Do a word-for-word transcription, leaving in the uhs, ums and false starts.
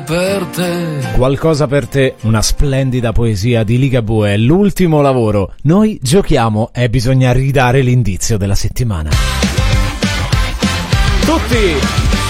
per te. Qualcosa per te, una splendida poesia di Ligabue, è l'ultimo lavoro. Noi giochiamo e bisogna ridare l'indizio della settimana. Tutti!